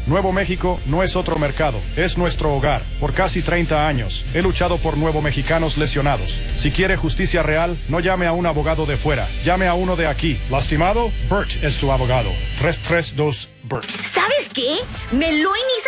Nuevo México no es otro mercado, es nuestro hogar. Por casi 30 años, he luchado por nuevo mexicanos lesionados. Si quiere justicia real, no llame a un abogado de fuera, llame a uno de aquí. ¿Lastimado? Bert es su abogado. 332 Bert. ¿Sabes qué? Meloy Nissan